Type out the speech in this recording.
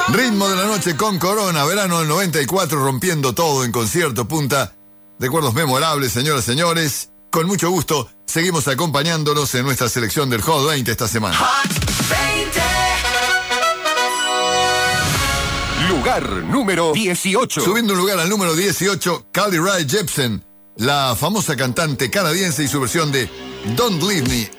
Ritmo de la noche con Corona, verano del 94, rompiendo todo en concierto punta. Recuerdos memorables, señoras y señores. Con mucho gusto, seguimos acompañándonos en nuestra selección del Hot 20 esta semana. Hot 20. Lugar número 18. Subiendo un lugar al número 18, Carly Rae Jepsen, la famosa cantante canadiense y su versión de Don't Leave Me